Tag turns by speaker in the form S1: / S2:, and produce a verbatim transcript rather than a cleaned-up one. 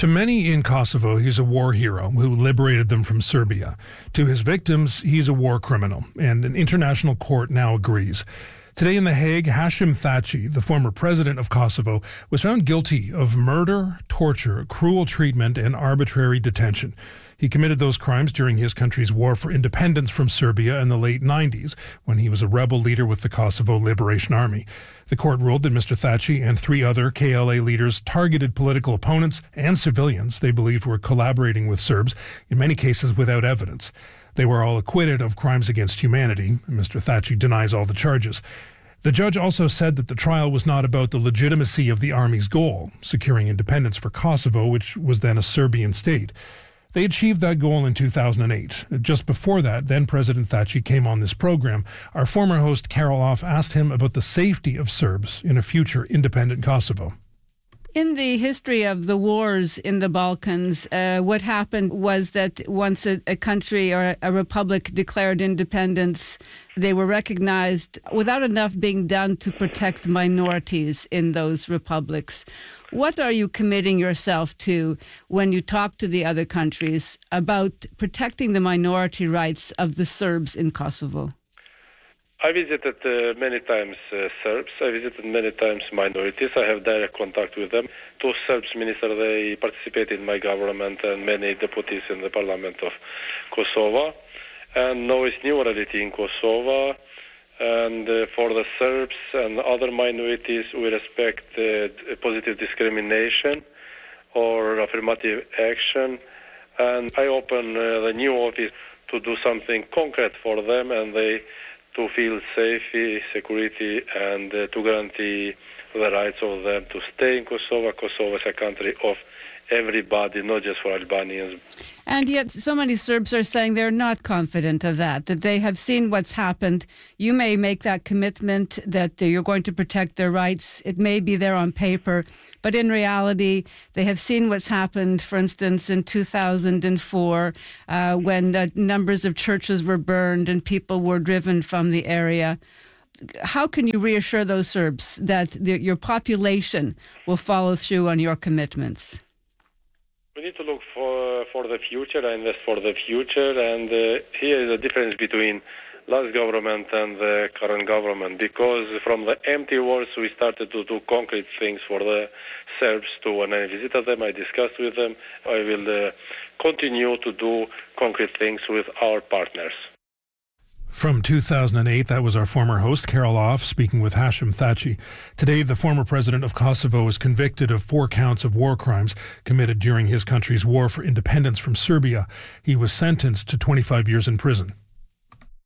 S1: To many in Kosovo, he's a war hero who liberated them from Serbia. To his victims, he's a war criminal, and an international court now agrees. Today in The Hague, Hashim Thaçi, the former president of Kosovo, was found guilty of murder, torture, cruel treatment, and arbitrary detention. He committed those crimes during his country's war for independence from Serbia in the late nineties, when he was a rebel leader with the Kosovo Liberation Army. The court ruled that Mister Thaçi and three other K L A leaders targeted political opponents and civilians they believed were collaborating with Serbs, in many cases without evidence. They were all acquitted of crimes against humanity. Mister Thaçi denies all the charges. The judge also said that the trial was not about the legitimacy of the army's goal, securing independence for Kosovo, which was then a Serbian state. They achieved that goal in two thousand eight. Just before that, then President Thaçi came on this program. Our former host, Carol Off, asked him about the safety of Serbs in a future independent Kosovo.
S2: In the history of the wars in the Balkans, uh, what happened was that once a, a country or a republic declared independence, they were recognized without enough being done to protect minorities in those republics. What are you committing yourself to when you talk to the other countries about protecting the minority rights of the Serbs in Kosovo?
S3: I visited uh, many times uh, Serbs. I visited many times minorities. I have direct contact with them. Two Serbs ministers, they participate in my government, and many deputies in the parliament of Kosovo. And now it's new reality in Kosovo. And uh, for the Serbs and other minorities, we respect uh, positive discrimination or affirmative action. And I open uh, the new office to do something concrete for them, and they to feel safety, security, and uh, to guarantee the rights of them to stay in Kosovo. Kosovo is a country of everybody, not just for Albanians.
S2: And yet so many Serbs are saying they're not confident of that, that they have seen what's happened. You may make that commitment that you're going to protect their rights. It may be there on paper, but in reality, they have seen what's happened, for instance, in two thousand four, uh, when uh, numbers of churches were burned and people were driven from the area. How can you reassure those Serbs that the, your population will follow through on your commitments?
S3: We need to look for for the future, invest for the future, and uh, here is the difference between last government and the current government, because from the empty words we started to do concrete things for the Serbs too. When I visited them, I discussed with them. I will uh, continue to do concrete things with our partners.
S1: From two thousand eight, that was our former host, Carol Off, speaking with Hashim Thaçi. Today, the former president of Kosovo is convicted of four counts of war crimes committed during his country's war for independence from Serbia. He was sentenced to twenty-five years in prison.